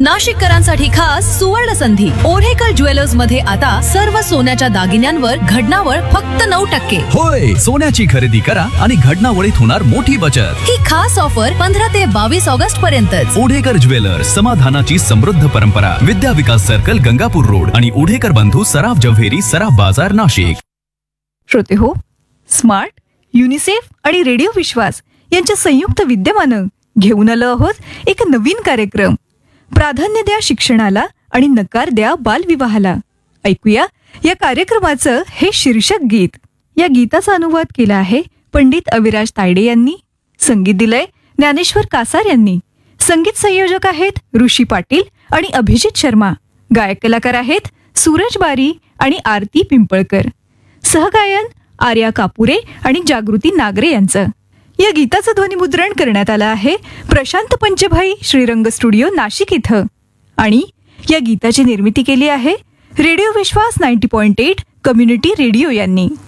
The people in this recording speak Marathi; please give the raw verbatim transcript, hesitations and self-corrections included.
नाशिककरांसाठी खास सुवर्ण संधी ओढेकर ज्वेलर्स मध्ये आता सर्व सोन्याच्या दागिन्यांवर घडणावळ फक्त नऊ टक्के. होय, सोन्याची खरेदी करा आणि घडणावळीत होणार मोठी बचत. ही खास ऑफर पंधरा ते बावीस ऑगस्ट पर्यंतच. ओढेकर ज्वेलर्स, समाधानाची समृद्ध परंपरा. विद्या विकास सर्कल, गंगापूर रोड आणि ओढेकर बंधू सराफ जव्हेरी, सराफ बाजार, नाशिक. श्रोते हो, स्मार्ट, युनिसेफ आणि रेडिओ विश्वास यांच्या संयुक्त विद्यमानं घेऊन आलो आहोत एक नवीन कार्यक्रम. प्राधान्य द्या शिक्षणाला आणि नकार द्या बालविवाहाला. ऐकूया या कार्यक्रमाचं हे शीर्षक गीत. या गीताचा अनुवाद केला आहे पंडित अविराज तायडे यांनी. संगीत दिलंय ज्ञानेश्वर कासार यांनी. संगीत संयोजक आहेत ऋषी पाटील आणि अभिजित शर्मा. गायक कलाकार आहेत सूरज बारी आणि आरती पिंपळकर. सहगायन आर्या कापुरे आणि जागृती नागरे यांचं. या गीताचं ध्वनिमुद्रण करण्यात आलं आहे प्रशांत पंचभाई श्रीरंग स्टुडिओ, नाशिक इथं. आणि या गीताची निर्मिती केली आहे रेडिओ विश्वास नव्वद पॉइंट आठ कम्युनिटी रेडिओ यांनी.